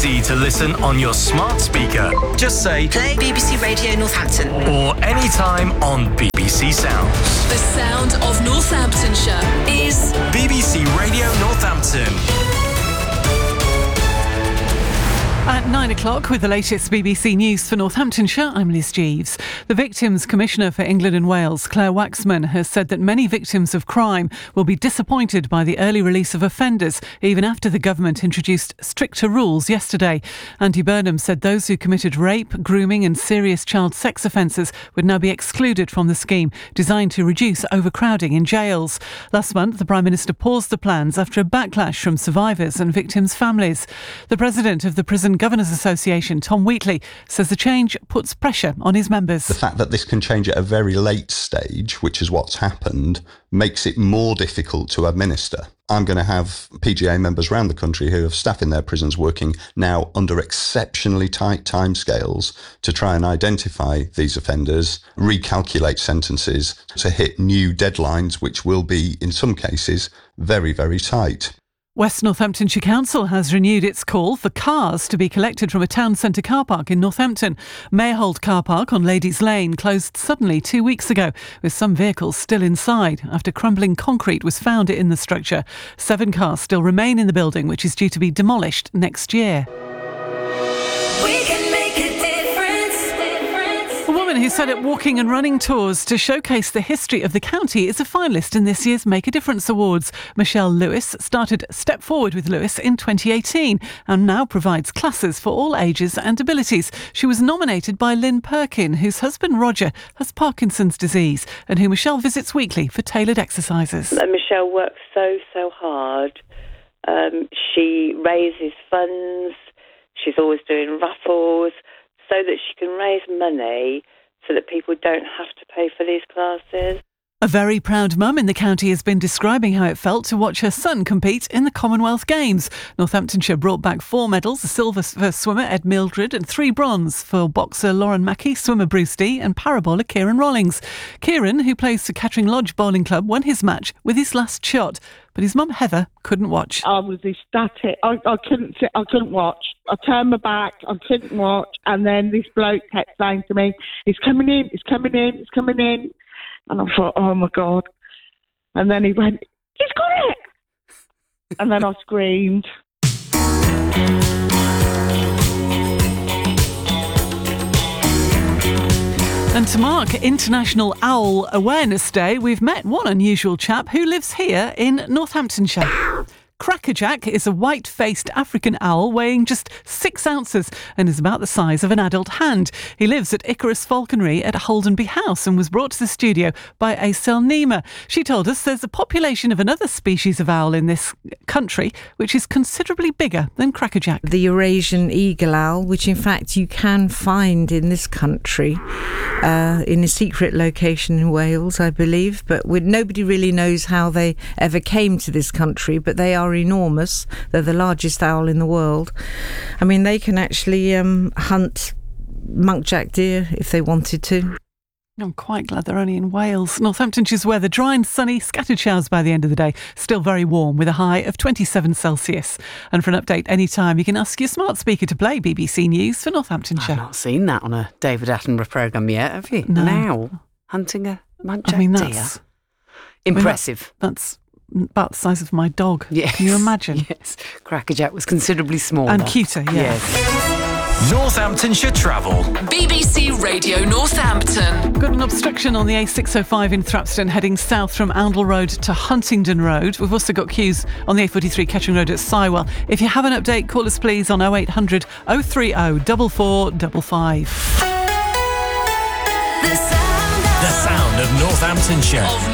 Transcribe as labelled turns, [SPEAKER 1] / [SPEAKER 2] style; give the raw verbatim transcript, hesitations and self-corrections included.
[SPEAKER 1] C to listen on your smart speaker. Just say,
[SPEAKER 2] play B B C Radio Northampton.
[SPEAKER 1] Or anytime on B B C Sounds.
[SPEAKER 3] The sound of Northamptonshire is
[SPEAKER 1] B B C Radio Northampton.
[SPEAKER 4] At nine o'clock with the latest B B C News for Northamptonshire, I'm Liz Jeeves. The Victims Commissioner for England and Wales, Claire Waxman, has said that many victims of crime will be disappointed by the early release of offenders, even after the government introduced stricter rules yesterday. Andy Burnham said those who committed rape, grooming and serious child sex offences would now be excluded from the scheme, designed to reduce overcrowding in jails. Last month, the Prime Minister paused the plans after a backlash from survivors and victims' families. The President of the Prison Governors Association, Tom Wheatley, says the change puts pressure on his members.
[SPEAKER 5] The fact that this can change at a very late stage, which is what's happened, makes it more difficult to administer. I'm going to have P G A members around the country who have staff in their prisons working now under exceptionally tight timescales to try and identify these offenders, recalculate sentences to hit new deadlines, which will be, in some cases, very, very tight.
[SPEAKER 4] West Northamptonshire Council has renewed its call for cars to be collected from a town centre car park in Northampton. Mayhold Car Park on Ladies Lane closed suddenly two weeks ago, with some vehicles still inside after crumbling concrete was found in the structure. Seven cars still remain in the building, which is due to be demolished next year.
[SPEAKER 3] We can make a difference.
[SPEAKER 4] A woman who set up walking and running tours to showcase the history of the county is a finalist in this year's Make a Difference Awards. Michelle Lewis started Step Forward with Lewis in twenty eighteen and now provides classes for all ages and abilities. She was nominated by Lynn Perkin, whose husband Roger has Parkinson's disease and who Michelle visits weekly for tailored exercises.
[SPEAKER 6] And Michelle works so, so hard. Um, she raises funds. She's always doing raffles so that she can raise money so that people don't have to pay for these classes.
[SPEAKER 4] A very proud mum in the county has been describing how it felt to watch her son compete in the Commonwealth Games. Northamptonshire brought back four medals, a silver for swimmer Ed Mildred and three bronze for boxer Lauren Mackey, swimmer Bruce Dee and paraballer Kieran Rollings. Kieran, who plays for Kettering Lodge Bowling Club, won his match with his last shot, but his mum Heather couldn't watch.
[SPEAKER 7] I was ecstatic. I, I couldn't sit, I couldn't watch. I turned my back, I couldn't watch, and then this bloke kept saying to me, "He's coming in, he's coming in, he's coming in." And I thought, oh my God. And then he went, "He's got it!" And then I screamed.
[SPEAKER 4] And to mark International Owl Awareness Day, we've met one unusual chap who lives here in Northamptonshire. Crackerjack is a white-faced African owl weighing just six ounces and is about the size of an adult hand. He lives at Icarus Falconry at Holdenby House and was brought to the studio by Aisel Nima. She told us there's a population of another species of owl in this country which is considerably bigger than Crackerjack.
[SPEAKER 8] The Eurasian eagle owl, which in fact you can find in this country uh, in a secret location in Wales, I believe, but we, nobody really knows how they ever came to this country, but they are enormous. They're the largest owl in the world. I mean, they can actually um, hunt muntjac deer if they wanted to.
[SPEAKER 4] I'm quite glad they're only in Wales. Northamptonshire's weather, dry and sunny, scattered showers by the end of the day. Still very warm with a high of twenty-seven Celsius. And for an update anytime, you can ask your smart speaker to play B B C News for Northamptonshire.
[SPEAKER 9] I've not seen that on a David Attenborough programme yet, have you?
[SPEAKER 4] No.
[SPEAKER 9] An owl hunting a muntjac
[SPEAKER 4] I mean,
[SPEAKER 9] deer.
[SPEAKER 4] that's
[SPEAKER 9] Impressive.
[SPEAKER 4] I mean, that, that's about the size of my dog.
[SPEAKER 9] Yes.
[SPEAKER 4] Can you imagine?
[SPEAKER 9] Yes. Crackerjack was considerably smaller.
[SPEAKER 4] And cuter, yeah.
[SPEAKER 9] Yes.
[SPEAKER 1] Northamptonshire Travel.
[SPEAKER 3] B B C Radio Northampton.
[SPEAKER 4] Got an obstruction on the A six oh five in Thrapston heading south from Oundle Road to Huntingdon Road. We've also got queues on the A forty-three Kettering Road at Sywell. If you have an update, call us please on oh eight hundred oh three oh four four five five.
[SPEAKER 3] The sound of,
[SPEAKER 1] The sound of Northamptonshire.
[SPEAKER 3] of